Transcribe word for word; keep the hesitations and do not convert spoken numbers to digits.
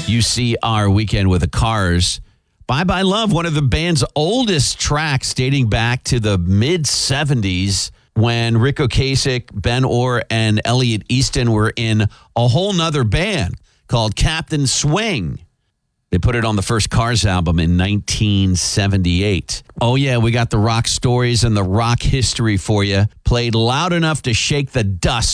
U C R Weekend with the Cars. Bye Bye Love, one of the band's oldest tracks dating back to the mid-seventies when Rick Ocasek, Ben Orr, and Elliot Easton were in a whole nother band called Captain Swing. They put it on the first Cars album in nineteen seventy-eight. Oh, yeah, we got the rock stories and the rock history for you. Played loud enough to shake the dust